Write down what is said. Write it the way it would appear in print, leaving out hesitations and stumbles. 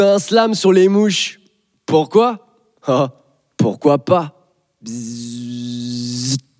Un slam sur les mouches. Pourquoi? Ah, pourquoi pas? Bzzzt.